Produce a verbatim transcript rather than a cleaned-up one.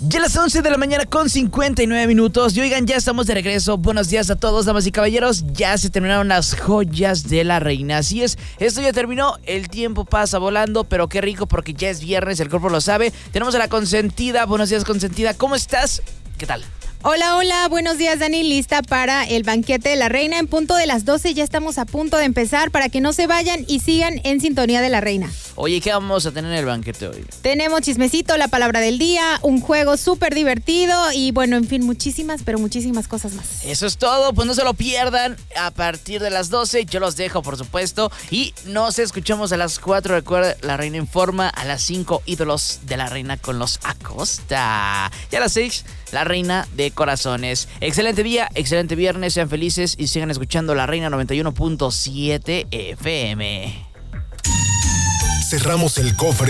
Ya las once de la mañana con cincuenta y nueve minutos. Y oigan, ya estamos de regreso. Buenos días a todos, damas y caballeros. Ya se terminaron las joyas de la reina. Así es, esto ya terminó. El tiempo pasa volando, pero qué rico porque ya es viernes, el cuerpo lo sabe. Tenemos a la consentida. Buenos días, consentida. ¿Cómo estás? ¿Qué tal? Hola, hola, buenos días, Dani, lista para el banquete de la reina. En punto de las doce ya estamos a punto de empezar para que no se vayan y sigan en sintonía de la reina. Oye, ¿qué vamos a tener en el banquete hoy? Tenemos chismecito, la palabra del día, un juego súper divertido y bueno, en fin, muchísimas, pero muchísimas cosas más. Eso es todo, pues no se lo pierdan a partir de las doce, yo los dejo por supuesto y nos escuchamos a las cuatro, recuerda, la reina informa, a las cinco, ídolos de la reina con los Acosta y a las seis, la reina de corazones. Excelente día, excelente viernes, sean felices y sigan escuchando La Reina noventa y uno punto siete F M. Cerramos el cofre